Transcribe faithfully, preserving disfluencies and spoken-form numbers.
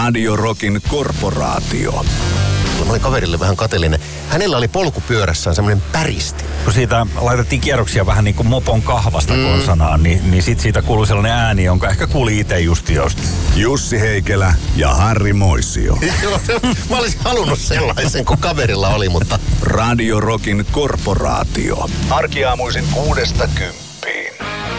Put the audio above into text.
Radio Rockin korporaatio. Mä olin kaverille vähän kateellinen. Hänellä oli polkupyörässään semmoinen päristi. Kun siitä laitettiin kierroksia vähän niin kuin mopon kahvasta mm. konsanaan, niin, niin sit siitä kuului sellainen ääni, jonka ehkä kuuli itse just josta. Jussi Heikelä ja Harri Moisio. Joo, mä olisin halunnut sellaisen, kun kaverilla oli, mutta... Radio Rockin korporaatio. Arkiaamuisin kuudesta kymppiin.